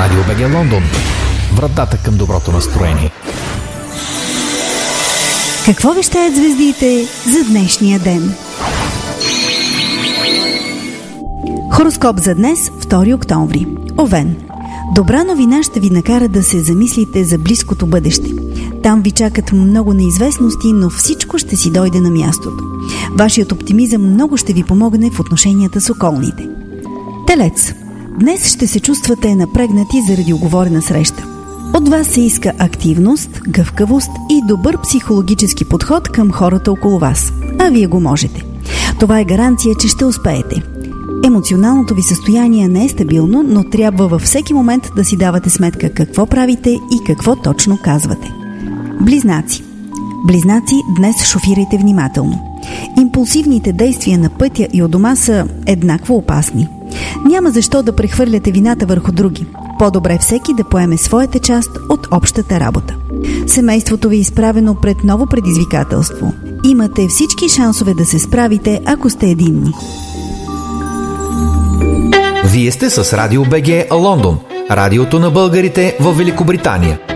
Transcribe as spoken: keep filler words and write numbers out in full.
Радио БГ Лондон. Вратата към доброто настроение. Какво вещаят звездите за днешния ден? Хороскоп за днес, втори октомври. Овен. Добра новина ще ви накара да се замислите за близкото бъдеще. Там ви чакат много неизвестности, но всичко ще си дойде на мястото. Вашият оптимизъм много ще ви помогне в отношенията с околните. Телец. Днес ще се чувствате напрегнати заради уговорена среща. От вас се иска активност, гъвкавост и добър психологически подход към хората около вас. А вие го можете. Това е гаранция, че ще успеете. Емоционалното ви състояние не е стабилно, но трябва във всеки момент да си давате сметка какво правите и какво точно казвате. Близнаци. Близнаци, днес шофирайте внимателно. Импулсивните действия на пътя и у дома са еднакво опасни. Няма защо да прехвърляте вината върху други. По-добре всеки да поеме своята част от общата работа. Семейството ви е изправено пред ново предизвикателство. Имате всички шансове да се справите, ако сте единни. Вие сте с Радио БГ Лондон, радиото на българите в Великобритания.